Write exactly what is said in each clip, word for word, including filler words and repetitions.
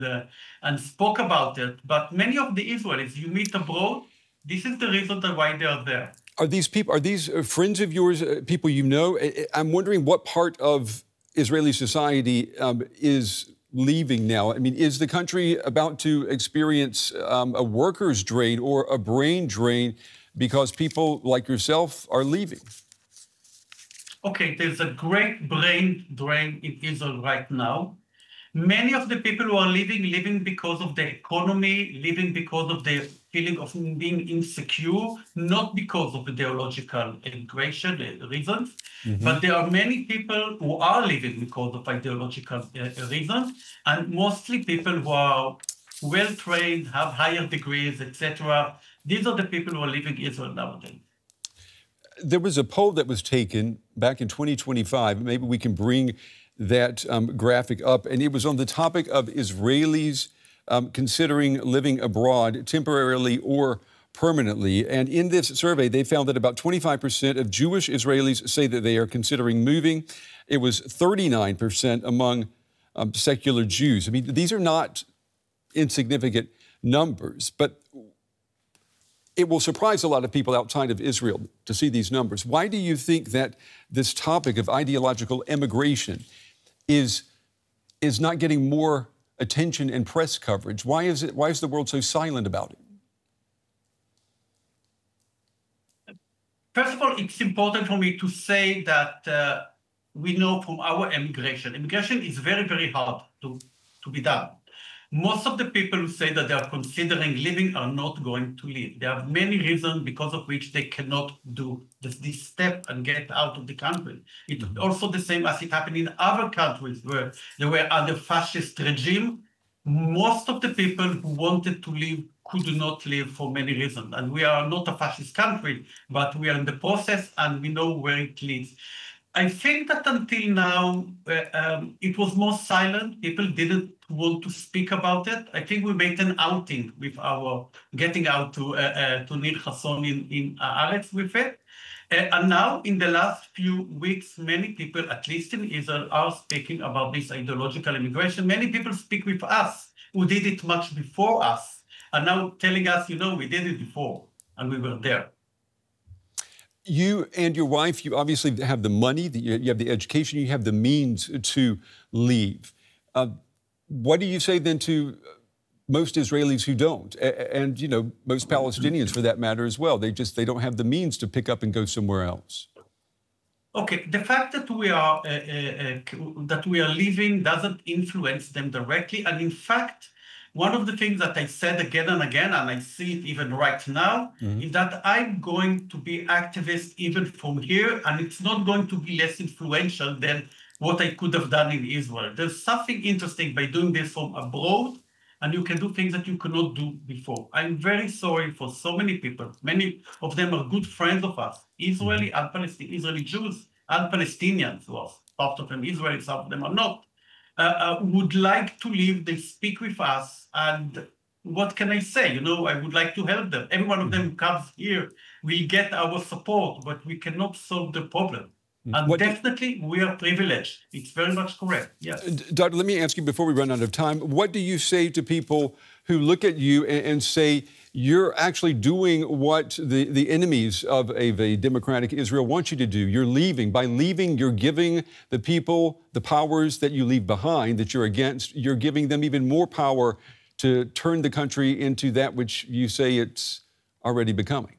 uh, and spoke about it. But many of the Israelis you meet abroad, this is the reason why they are there. Are these people, are these friends of yours, uh, people you know? I'm wondering what part of Israeli society um, is leaving now. I mean, is the country about to experience um, a workers' drain or a brain drain because people like yourself are leaving? Okay, there's a great brain drain in Israel right now. Many of the people who are leaving, leaving because of the economy, leaving because of the feeling of being insecure, not because of ideological immigration reasons. Mm-hmm. But there are many people who are leaving because of ideological uh, reasons, and mostly people who are well-trained, have higher degrees, et cetera. These are the people who are leaving Israel nowadays. There was a poll that was taken back in twenty twenty-five. Maybe we can bring that um, graphic up. And it was on the topic of Israelis um, considering living abroad temporarily or permanently. And in this survey, they found that about twenty-five percent of Jewish Israelis say that they are considering moving. It was thirty-nine percent among um, secular Jews. I mean, these are not insignificant numbers, but it will surprise a lot of people outside of Israel to see these numbers. Why do you think that this topic of ideological immigration is, is not getting more attention and press coverage? Why is it, why is the world so silent about it? First of all, it's important for me to say that uh, we know from our immigration, immigration is very, very hard to, to be done. Most of the people who say that they are considering leaving are not going to leave. There are many reasons because of which they cannot do this, this step and get out of the country. It's mm-hmm. also the same as it happened in other countries where there were under fascist regime. Most of the people who wanted to leave could not leave for many reasons. And we are not a fascist country, but we are in the process and we know where it leads. I think that until now, uh, um, it was more silent. People didn't want to speak about it. I think we made an outing with our getting out to uh, uh, to Nir Hasson in, in Haaretz with it. Uh, and now, in the last few weeks, many people, at least in Israel, are speaking about this ideological immigration. Many people speak with us who did it much before us, and now telling us, you know, we did it before, and we were there. You and your wife, you obviously have the money, you have the education, you have the means to leave. Uh, what do you say then to most Israelis who don't? And, you know, most Palestinians for that matter as well. They just, they don't have the means to pick up and go somewhere else. Okay, the fact that we are, uh, uh, uh, that we are leaving doesn't influence them directly. And in fact, one of the things that I said again and again, and I see it even right now, mm-hmm. is that I'm going to be activist even from here, and it's not going to be less influential than what I could have done in Israel. There's something interesting by doing this from abroad, and you can do things that you could not do before. I'm very sorry for so many people. Many of them are good friends of us, Israeli and Palestinian, Israeli Jews and Palestinians, who are part of them Israeli, some of them are not. Uh, uh, would like to leave, they speak with us, and what can I say? You know, I would like to help them. Every one of them who comes here will get our support, but we cannot solve the problem. And what definitely, do, we are privileged. It's very much correct, yes. Doctor, let me ask you before we run out of time, what do you say to people who look at you and, and say, you're actually doing what the, the enemies of a, a democratic Israel want you to do? You're leaving. By leaving, you're giving the people the powers that you leave behind, that you're against. You're giving them even more power to turn the country into that which you say it's already becoming.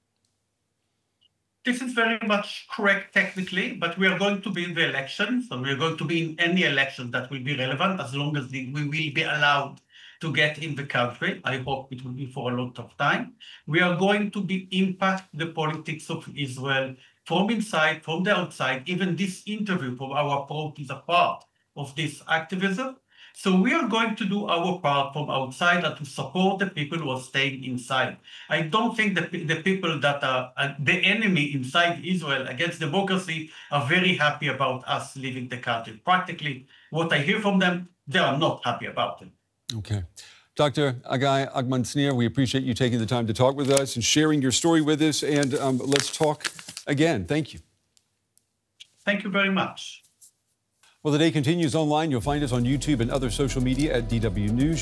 This is very much correct technically, but we are going to be in the elections, and we are going to be in any election that will be relevant as long as the, we will be allowed to get in the country. I hope it will be for a lot of time. We are going to be impact the politics of Israel from inside, from the outside. Even this interview from our approach is a part of this activism. So we are going to do our part from outside and to support the people who are staying inside. I don't think that the people that are uh, the enemy inside Israel against democracy are very happy about us leaving the country. Practically, what I hear from them, they are not happy about it. Okay. Doctor Agai Agmon-Snir, we appreciate you taking the time to talk with us and sharing your story with us. And um, let's talk again. Thank you. Thank you very much. Well, the day continues online. You'll find us on YouTube and other social media at D W News.